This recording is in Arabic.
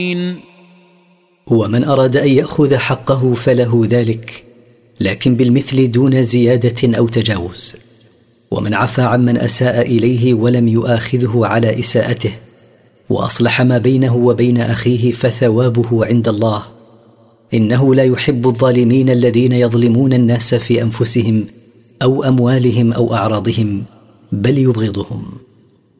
ومن أراد أن يأخذ حقه فله ذلك، لكن بالمثل دون زيادة أو تجاوز. ومن عفى عمن أساء إليه ولم يؤاخذه على إساءته وأصلح ما بينه وبين أخيه فثوابه عند الله، إنه لا يحب الظالمين الذين يظلمون الناس في أنفسهم أو أموالهم أو أعراضهم، بل يبغضهم.